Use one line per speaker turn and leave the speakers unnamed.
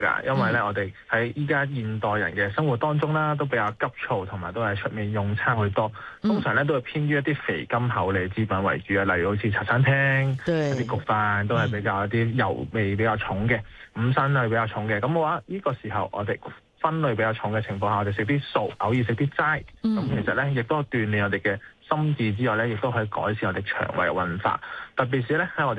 因為咧我哋喺依家現代人嘅生活當中啦，都比較急躁，同埋都係出面用餐會多，通常咧都會偏於一啲肥甘厚膩之品為主啊，例如好似茶餐廳一啲焗飯都係比較一啲油味比較重嘅，五辛係比較重嘅。咁嘅話呢個時候我哋分類比較重嘅情況下，我哋食啲素，偶爾食啲齋，咁其實咧亦都鍛鍊我哋嘅心智之外咧，亦都可以改善我哋腸胃嘅運化，特別是咧喺我哋